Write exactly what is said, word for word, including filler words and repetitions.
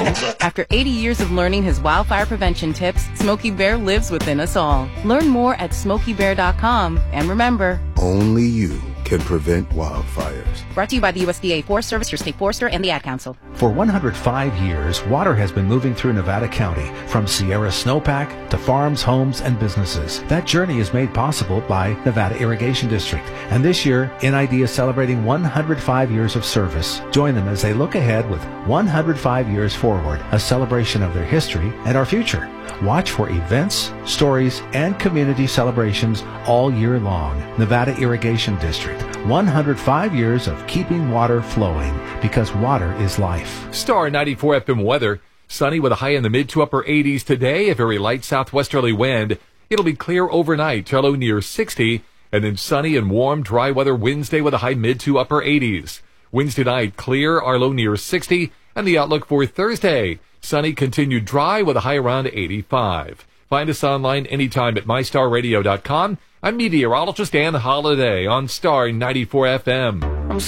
After eighty years of learning his wildfire prevention tips, Smokey Bear lives within us all. Learn more at smokey bear dot com. And remember, only you can prevent wildfires. Brought to you by the U S D A Forest Service, your state forester, and the Ad Council. For one hundred five years, water has been moving through Nevada County, from Sierra snowpack to farms, homes, and businesses. That journey is made possible by Nevada Irrigation District. And this year, N I D is celebrating one hundred five years of service. Join them as they look ahead with one hundred five years forward, a celebration of their history and our future. Watch for events, stories, and community celebrations all year long. Nevada Irrigation District, one hundred five years of keeping water flowing, because water is life. Star ninety-four F M weather. Sunny with a high in the mid to upper eighties today, a very light southwesterly wind. It'll be clear overnight, till low near sixty, and then sunny and warm, dry weather Wednesday with a high mid to upper eighties. Wednesday night, clear, our low near sixty, and the outlook for Thursday, sunny, continued dry with a high around eighty-five. Find us online anytime at my star radio dot com. I'm meteorologist Ann Holiday on Star ninety-four F M.